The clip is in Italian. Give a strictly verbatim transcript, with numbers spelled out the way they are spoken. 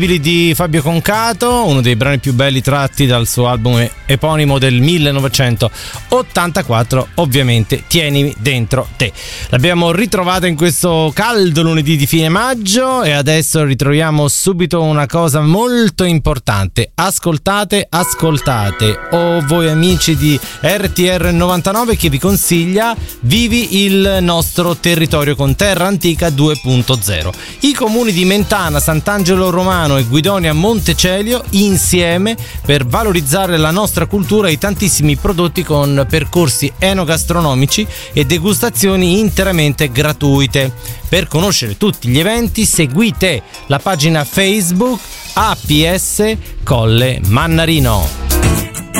di Fabio Concato, uno dei brani più belli tratti dal suo album eponimo del millenovecentottantaquattro, ovviamente Tienimi dentro te. L'abbiamo ritrovata in questo caldo lunedì di fine maggio e adesso ritroviamo subito una cosa molto importante. Ascoltate, ascoltate, o voi amici di R T R novantanove, che vi consiglia Vivi il nostro territorio con Terra Antica due punto zero. I comuni di Mentana, Sant'Angelo Romano e Guidonia Montecelio insieme per valorizzare la nostra cultura e i tantissimi prodotti con percorsi enogastronomici e degustazioni interamente gratuite. Per conoscere tutti gli eventi seguite la pagina Facebook A P S Colle Mannarino.